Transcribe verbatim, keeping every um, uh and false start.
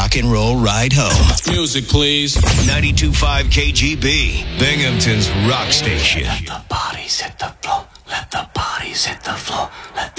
rock and roll ride home. Music, please. ninety-two point five K G B, Binghamton's rock station. Let the bodies hit the floor. Let the bodies hit the floor. Let